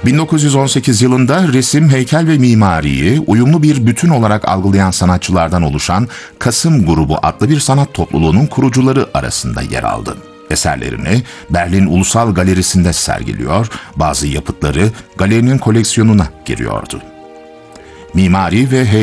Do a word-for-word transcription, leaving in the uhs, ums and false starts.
bin dokuz yüz on sekiz yılında resim, heykel ve mimariyi uyumlu bir bütün olarak algılayan sanatçılardan oluşan Kasım Grubu adlı bir sanat topluluğunun kurucuları arasında yer aldı. Eserlerini Berlin Ulusal Galerisi'nde sergiliyor, bazı yapıtları galerinin koleksiyonuna giriyordu. Mimari ve